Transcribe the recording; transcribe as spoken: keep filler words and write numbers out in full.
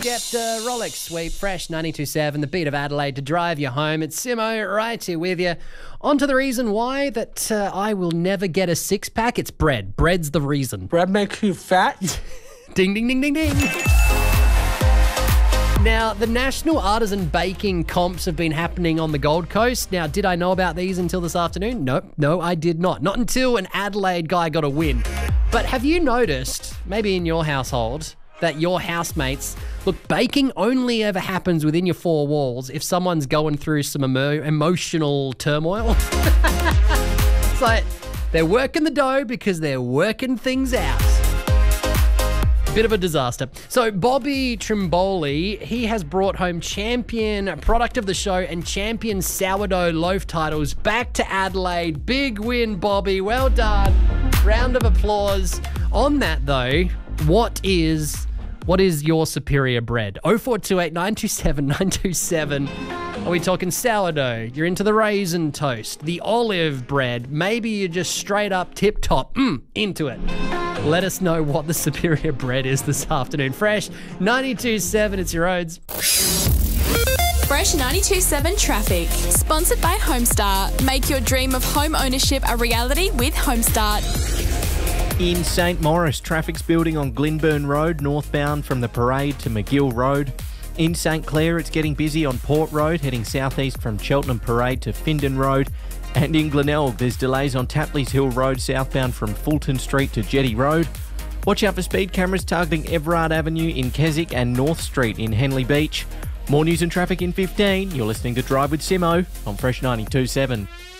Skepta, Rolex Sweep, Fresh ninety-two point seven, the beat of Adelaide to drive you home. It's Simo right here with you. On to the reason why that uh, I will never get a six-pack. It's bread. Bread's the reason. Bread makes you fat? Ding, ding, ding, ding, ding. Now, the National Artisan Baking Comps have been happening on the Gold Coast. Now, did I know about these until this afternoon? Nope, no, I did not. Not until an Adelaide guy got a win. But have you noticed, maybe in your household, that your housemates, look, baking only ever happens within your four walls if someone's going through some emo- emotional turmoil? It's like they're working the dough because they're working things out. Bit of a disaster. So Bobby Trimboli, he has brought home champion product of the show and champion sourdough loaf titles back to Adelaide. Big win, Bobby. Well done. Round of applause. On that though, what is what is your superior bread? oh four two eight, nine two seven, nine two seven. Are we talking sourdough? You're into the raisin toast, the olive bread. Maybe you're just straight up tip top mm, into it. Let us know what the superior bread is this afternoon. Fresh ninety-two point seven, it's your roads. Fresh ninety-two point seven traffic. Sponsored by Homestart. Make your dream of home ownership a reality with Homestart. In Saint Maurice, traffic's building on Glenburn Road, northbound from the Parade to McGill Road. In St Clair, it's getting busy on Port Road, heading southeast from Cheltenham Parade to Findon Road. And in Glenelg, there's delays on Tapleys Hill Road, southbound from Fulton Street to Jetty Road. Watch out for speed cameras targeting Everard Avenue in Keswick and North Street in Henley Beach. More news and traffic in fifteen. You're listening to Drive with Simo on Fresh ninety-two point seven.